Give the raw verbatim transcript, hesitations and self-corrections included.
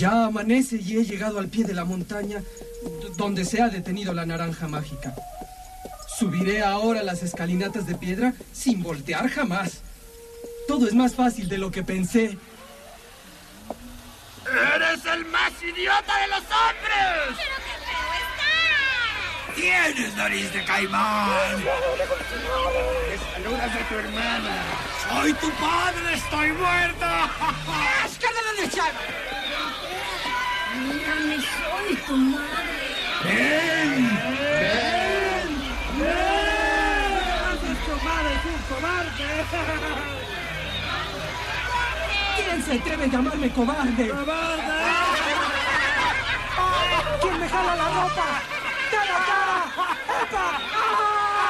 Ya amanece y he llegado al pie de la montaña donde se ha detenido la naranja mágica. Subiré ahora las escalinatas de piedra sin voltear jamás. Todo es más fácil de lo que pensé. ¡Eres el más idiota de los hombres! ¡Pero qué feo estás! ¡Tienes nariz de caimán! ¡Me saludas de tu hermana! ¡Soy tu padre! ¡Estoy muerta! ¡Escala de echar! Mírame, soy tu madre. ¡Ven! ¡Ven! ¡Ven! ¡Tu madre es un cobarde! ¿Quién se atreve a llamarme cobarde? ¡Cobarde! ¿Quién me jala la ropa? ¡Dale acá! ¡Epa! ¡Ah!